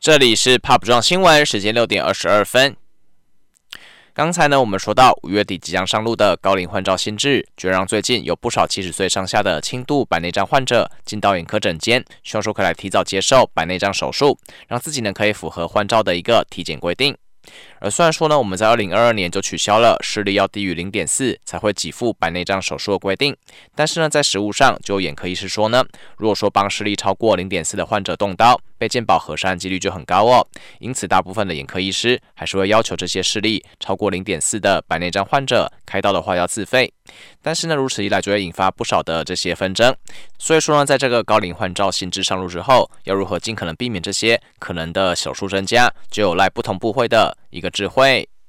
这里是 Pop 撞新闻，时间6:22。刚才呢，我们说到5月底即将上路的高龄换照新制，就让最近有不少70岁上下的轻度白内障患者进到眼科诊间，希望说可以来提早接受白内障手术，让自己呢可以符合换照的一个体检规定。而虽然说呢，我们在2022年就取消了视力要低于0.4才会给付白内障手术的规定，但是呢，在实务上就有眼科医师说呢，如果说帮视力超过0.4的患者动刀，被健保核删几率就很高哦。因此，大部分的眼科医师还是会要求这些视力超过0.4的白内障患者开刀的话要自费。但是呢，如此一来就会引发不少的这些纷争。所以说呢，在这个高龄换照新制上路之后，要如何尽可能避免这些可能的手术增加，就有赖不同部会的一个智慧。